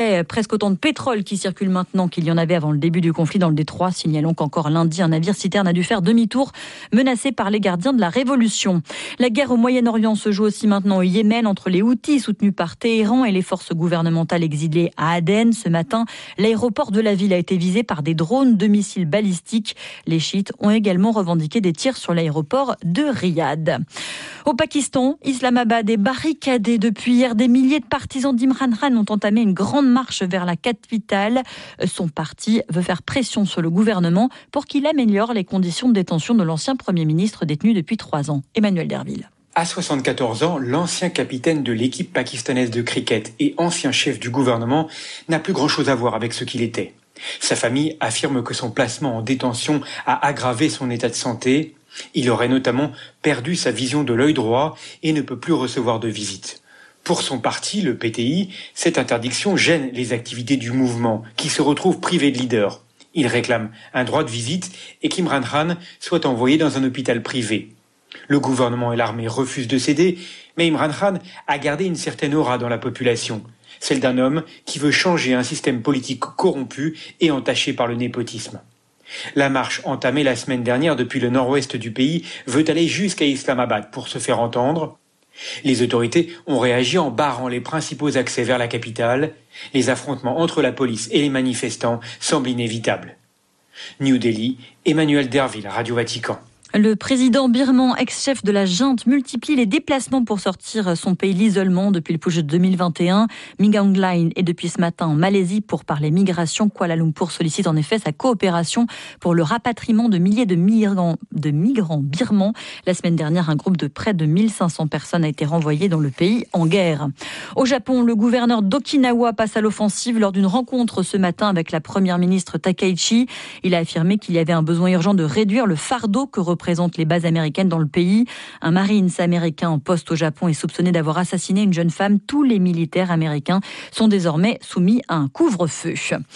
presque autant de pétrole qui circule maintenant qu'il y en avait avant le début du conflit dans le détroit. Signalons qu'encore lundi, un navire citerne a dû faire demi-tour, menacé par les gardiens de la révolution. La guerre au Moyen-Orient se joue aussi maintenant au Yémen entre les Houthis soutenus par Téhéran et les forces gouvernementales exilées à Aden. Ce matin, l'aéroport de la ville a été visé par des drones de missiles balistiques. Les chiites ont également revendiqué des tirs sur l'aéroport de Riyad. Au Pakistan, Islamabad est barricadé depuis hier. Des milliers de partisans d'Imran Khan ont entamé une grande marche vers la capitale. Son parti veut faire pression sur le gouvernement pour qu'il améliore les conditions de détention de l'ancien Premier ministre détenu depuis 3 ans. Emmanuel Derville. À 74 ans, l'ancien capitaine de l'équipe pakistanaise de cricket et ancien chef du gouvernement n'a plus grand-chose à voir avec ce qu'il était. Sa famille affirme que son placement en détention a aggravé son état de santé. Il aurait notamment perdu sa vision de l'œil droit et ne peut plus recevoir de visites. Pour son parti, le PTI, cette interdiction gêne les activités du mouvement, qui se retrouve privé de leader. Il réclame un droit de visite et qu'Imran Khan soit envoyé dans un hôpital privé. Le gouvernement et l'armée refusent de céder, mais Imran Khan a gardé une certaine aura dans la population, celle d'un homme qui veut changer un système politique corrompu et entaché par le népotisme. La marche entamée la semaine dernière depuis le nord-ouest du pays veut aller jusqu'à Islamabad pour se faire entendre. Les autorités ont réagi en barrant les principaux accès vers la capitale. Les affrontements entre la police et les manifestants semblent inévitables. New Delhi, Emmanuel Derville, Radio Vatican. Le président birman, ex-chef de la junte, multiplie les déplacements pour sortir son pays de l'isolement depuis le push de 2021. Min Aung Hlaing est depuis ce matin en Malaisie pour parler migration. Kuala Lumpur sollicite en effet sa coopération pour le rapatriement de milliers de migrants birmans. La semaine dernière, un groupe de près de 1500 personnes a été renvoyé dans le pays en guerre. Au Japon, le gouverneur d'Okinawa passe à l'offensive lors d'une rencontre ce matin avec la première ministre Takaichi. Il a affirmé qu'il y avait un besoin urgent de réduire le fardeau que représentent les bases américaines dans le pays. Un Marines américain en poste au Japon est soupçonné d'avoir assassiné une jeune femme. Tous les militaires américains sont désormais soumis à un couvre-feu.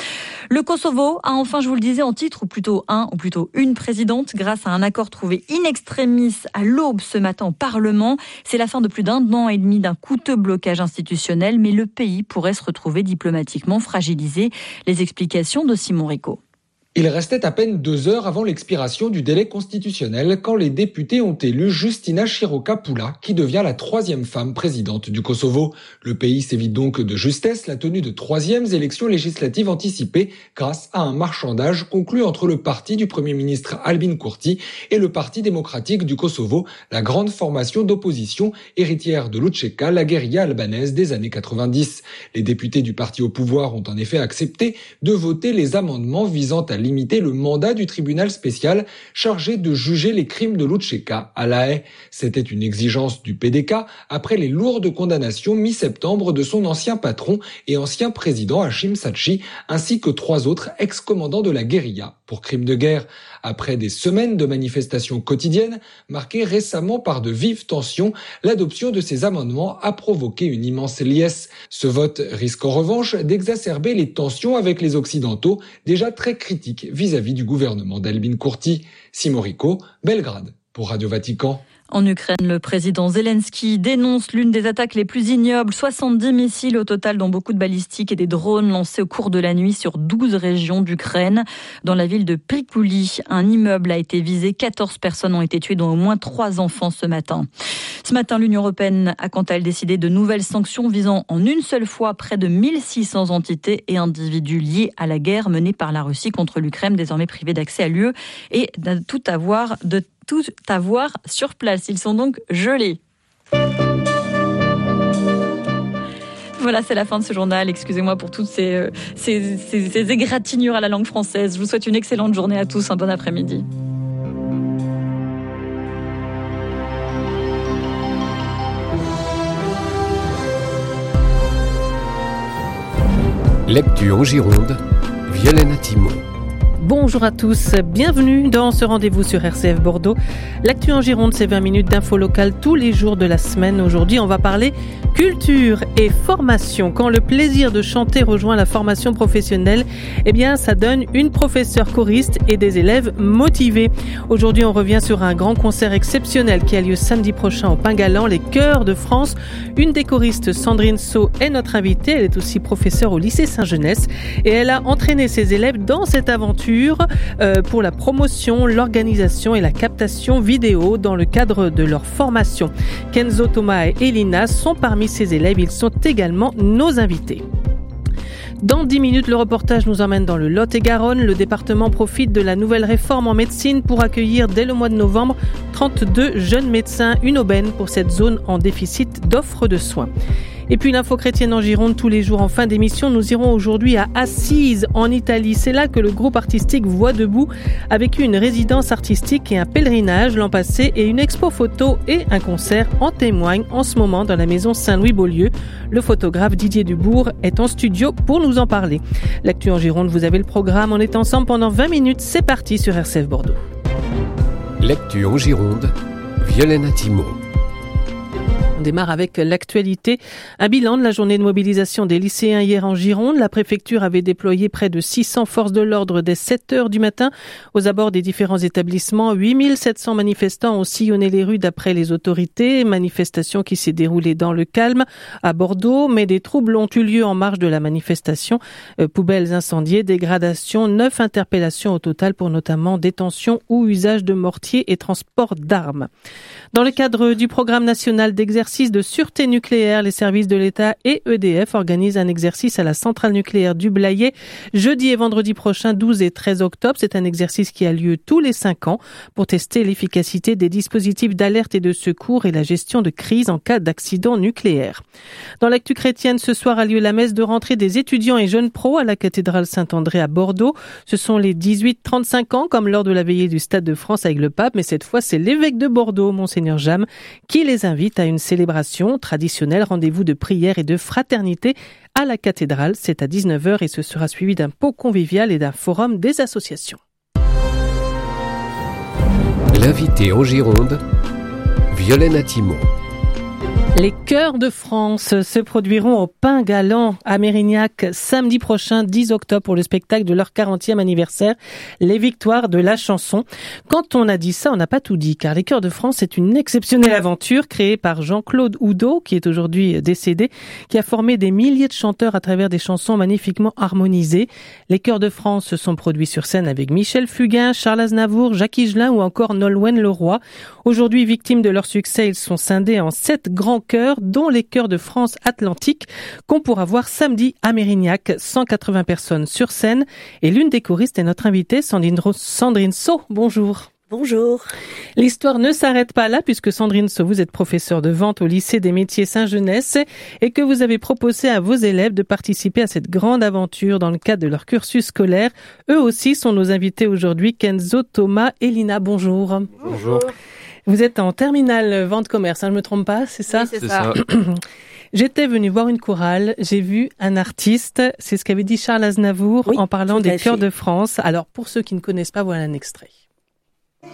Le Kosovo a enfin, je vous le disais en titre, ou plutôt une présidente, grâce à un accord trouvé in extremis à l'aube ce matin au Parlement. C'est la fin de plus d'1 an et demi d'un coûteux blocage institutionnel, mais le pays pourrait se retrouver diplomatiquement fragilisé. Les explications de Simon Rico. Il restait à peine 2 heures avant l'expiration du délai constitutionnel quand les députés ont élu Justina Široka-Pula, qui devient la 3e femme présidente du Kosovo. Le pays s'évite donc de justesse la tenue de 3e élections législatives anticipées grâce à un marchandage conclu entre le parti du Premier ministre Albin Kurti et le Parti démocratique du Kosovo, la grande formation d'opposition héritière de l'Uçeka, la guérilla albanaise des années 90. Les députés du parti au pouvoir ont en effet accepté de voter les amendements visant à limiter le mandat du tribunal spécial chargé de juger les crimes de l'Uçeka à La Haye. C'était une exigence du PDK après les lourdes condamnations mi-septembre de son ancien patron et ancien président Hashim Thaçi, ainsi que 3 autres ex-commandants de la guérilla pour crimes de guerre. Après des semaines de manifestations quotidiennes, marquées récemment par de vives tensions, l'adoption de ces amendements a provoqué une immense liesse. Ce vote risque en revanche d'exacerber les tensions avec les Occidentaux, déjà très critiques vis-à-vis du gouvernement d'Albin Kurti. Simon Rico, Belgrade, pour Radio Vatican. En Ukraine, le président Zelensky dénonce l'une des attaques les plus ignobles. 70 missiles au total, dont beaucoup de balistiques et des drones lancés au cours de la nuit sur 12 régions d'Ukraine. Dans la ville de Prikouli, un immeuble a été visé. 14 personnes ont été tuées, dont au moins 3 enfants ce matin. Ce matin, l'Union européenne a quant à elle décidé de nouvelles sanctions visant en une seule fois près de 1600 entités et individus liés à la guerre menée par la Russie contre l'Ukraine, désormais privés d'accès à l'UE et de tout avoir sur place. Ils sont donc gelés. Voilà, c'est la fin de ce journal. Excusez-moi pour toutes ces égratignures à la langue française. Je vous souhaite une excellente journée à tous. Un bon après-midi. L'actu en Gironde, Violaine Timon. Bonjour à tous, bienvenue dans ce rendez-vous sur RCF Bordeaux. L'actu en Gironde, c'est 20 minutes d'infos locales tous les jours de la semaine. Aujourd'hui, on va parler Culture et formation. Quand le plaisir de chanter rejoint la formation professionnelle, ça donne une professeure choriste et des élèves motivés. Aujourd'hui, on revient sur un grand concert exceptionnel qui a lieu samedi prochain au Pingalan, les Chœurs de France. Une des choristes, Sandrine Saut, est notre invitée. Elle est aussi professeure au lycée Saint-Genès et elle a entraîné ses élèves dans cette aventure pour la promotion, l'organisation et la captation vidéo dans le cadre de leur formation. Kenzo, Thomas et Elina sont parmi ces élèves, ils sont également nos invités. Dans 10 minutes, le reportage nous emmène dans le Lot-et-Garonne. Le département profite de la nouvelle réforme en médecine pour accueillir dès le mois de novembre 32 jeunes médecins, une aubaine pour cette zone en déficit d'offres de soins. Et puis l'info chrétienne en Gironde, tous les jours en fin d'émission, nous irons aujourd'hui à Assise en Italie. C'est là que le groupe artistique Voix debout a vécu une résidence artistique et un pèlerinage l'an passé, et une expo photo et un concert en témoignent en ce moment dans la maison Saint-Louis-Beaulieu. Le photographe Didier Dubourg est en studio pour nous en parler. L'actu en Gironde, vous avez le programme. On est ensemble pendant 20 minutes. C'est parti sur RCF Bordeaux. L'actu en Gironde, Violaine Attimo. On démarre avec l'actualité. Un bilan de la journée de mobilisation des lycéens hier en Gironde. La préfecture avait déployé près de 600 forces de l'ordre dès 7h du matin aux abords des différents établissements. 8700 manifestants ont sillonné les rues d'après les autorités. Manifestation qui s'est déroulée dans le calme à Bordeaux, mais des troubles ont eu lieu en marge de la manifestation. Poubelles incendiées, dégradations, 9 interpellations au total pour notamment détention ou usage de mortiers et transport d'armes. Dans le cadre du programme national d'exercice de sûreté nucléaire, les services de l'État et EDF organisent un exercice à la centrale nucléaire du Blayais jeudi et vendredi prochain, 12 et 13 octobre. C'est un exercice qui a lieu tous les 5 ans pour tester l'efficacité des dispositifs d'alerte et de secours et la gestion de crise en cas d'accident nucléaire. Dans l'actu chrétienne, ce soir a lieu la messe de rentrée des étudiants et jeunes pros à la cathédrale Saint-André à Bordeaux. Ce sont les 18-35 ans, comme lors de la veillée du Stade de France avec le pape, mais cette fois c'est l'évêque de Bordeaux, Monseigneur Jam, qui les invite à une célébration traditionnelle, rendez-vous de prière et de fraternité à la cathédrale. C'est à 19h et ce sera suivi d'un pot convivial et d'un forum des associations. L'invité en Gironde, Violaine Attimo. Les Chœurs de France se produiront au Pingalan à Mérignac samedi prochain, 10 octobre, pour le spectacle de leur 40e anniversaire, les Victoires de la chanson. Quand on a dit ça, on n'a pas tout dit, car les Chœurs de France, c'est une exceptionnelle aventure créée par Jean-Claude Oudot, qui est aujourd'hui décédé, qui a formé des milliers de chanteurs à travers des chansons magnifiquement harmonisées. Les Chœurs de France se sont produits sur scène avec Michel Fugain, Charles Aznavour, Jacques Higelin ou encore Nolwenn Leroy. Aujourd'hui, victimes de leur succès, ils sont scindés en 7 grands chœurs, dont les Chœurs de France Atlantique, qu'on pourra voir samedi à Mérignac. 180 personnes sur scène. Et l'une des choristes est notre invitée, Sandrine Saut. Bonjour. Bonjour. L'histoire ne s'arrête pas là, puisque Sandrine Saut, vous êtes professeure de vente au lycée des métiers Saint-Genès et que vous avez proposé à vos élèves de participer à cette grande aventure dans le cadre de leur cursus scolaire. Eux aussi sont nos invités aujourd'hui. Kenzo, Thomas et Lina, bonjour. Bonjour. Vous êtes en terminale vente-commerce, je ne me trompe pas, c'est ça ? Oui, c'est ça. J'étais venue voir une chorale, j'ai vu un artiste, c'est ce qu'avait dit Charles Aznavour en parlant des Chœurs de France. Alors, pour ceux qui ne connaissent pas, voilà un extrait.